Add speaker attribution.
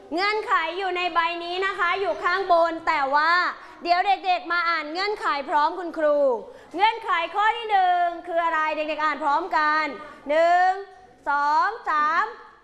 Speaker 1: เงื่อนไขอยู่ในใบนี้นะคะอยู่ข้างบนแต่ว่าเดี๋ยวเด็กๆมาอ่านเงื่อนไขพร้อมคุณครูเงื่อนไขข้อที่1คืออะไรเด็กๆอ่านพร้อมกัน1 2 3